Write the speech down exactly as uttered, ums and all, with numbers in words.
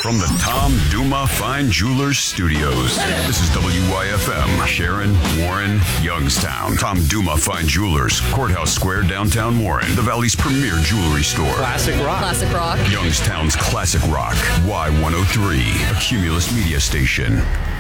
From the Tom Duma Fine Jewelers Studios, this is W Y F M, Sharon, Warren, Youngstown. Tom Duma Fine Jewelers, Courthouse Square, downtown Warren, the Valley's premier jewelry store. Classic rock. Classic rock. Youngstown's classic rock, Y one oh three, a Cumulus media station.